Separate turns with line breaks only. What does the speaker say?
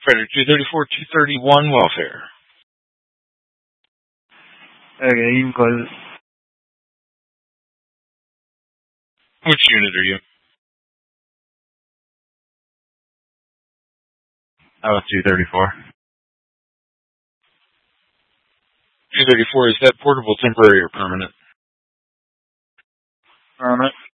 Predator 234, 231, welfare.
Okay, you can close it.
Which unit are you?
Oh, 234.
234, is that portable, temporary, or permanent?
Permanent.